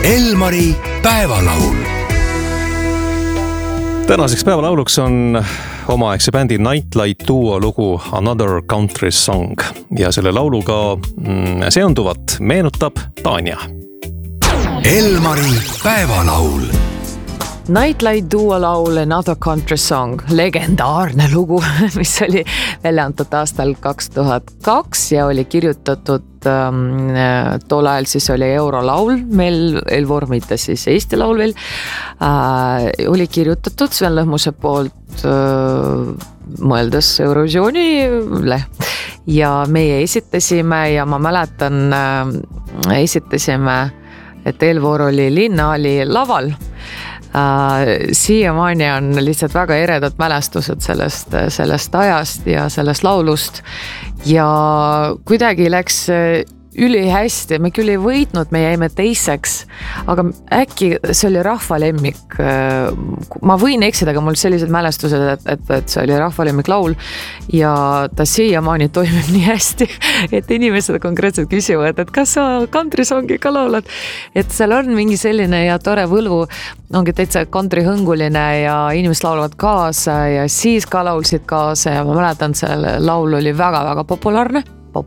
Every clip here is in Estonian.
Elmari päevalaul. Tänaseks päevalauluks on omaaegse bändi Nightlight duo lugu Another Country Song ja selle lauluga seonduvat meenutab Tanja. Elmari päevalaul. Nightlight duo laul Another Country Song, legendaarne lugu, mis oli välja antud aastal 2002 ja oli kirjutatud tol ajal siis oli eurolaul, meil vormita siis Eesti laul veel, oli kirjutatud Sven Lõhmuse poolt mõeldes Eurovisioonile ja meie esitasime ja ma mäletan, esitasime, et eelvoor oli Linnahalli laval. Siiamaani on lihtsalt väga eredad mälestused sellest ajast ja sellest laulust ja kuidagi läks ülihästi, me küll ei võitnud, me jäime teiseks, aga äkki see oli rahvalemmik. Ma võin eksida, aga mul sellised mälestused, et see oli rahvalemmik laul ja ta siiamaani toimib nii hästi, et inimesed konkreetselt küsivad, et kas sa country-songi ka laulad, et seal on mingi selline ja tore võlu, ongi täitsa country-hõnguline ja inimesed laulavad kaasa ja siis ka laulsid kaasa ja ma mäletan, see laul oli väga-väga populaarne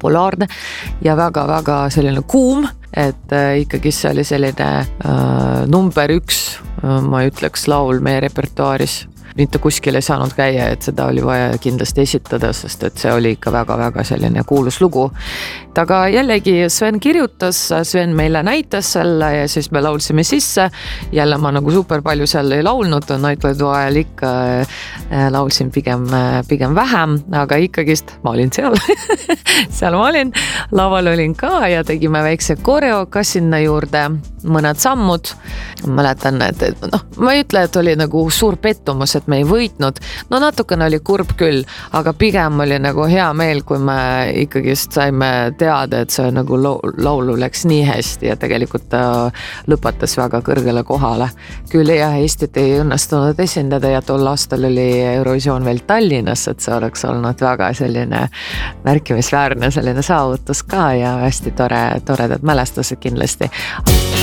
ja väga-väga selline kuum, et ikkagi see oli selline number 1, ma ütleks, laul meie repertuaaris. Mitte kuskil ei saanud käia, et seda oli vaja kindlasti esitada, sest et see oli ikka väga-väga selline kuulus lugu. Aga jällegi Sven kirjutas, Sven meile näitas selle ja siis me laulsime sisse. Jälle ma nagu super palju seal ei laulnud, Nightlightu ajal ikka laulsin pigem vähem, aga ikkagist ma olin seal. Seal ma olin, laval olin ka ja tegime väikse koreo ka sinna juurde, mõned sammud. Mäletan, et ma ei ütle, et oli nagu suur pettumus, et me ei võitnud. No natukene oli kurb küll, aga pigem oli nagu hea meel, kui me ikkagist saime teada, et see nagu laulu läks nii hästi ja tegelikult ta lõpetas väga kõrgele kohale. Küll jah, Eestit ei õnnestunud esindada ja tol aastal oli Eurovisioon veel Tallinnas, et see oleks olnud väga selline märkimisväärne selline saavutus ka ja hästi toredad mälestused kindlasti.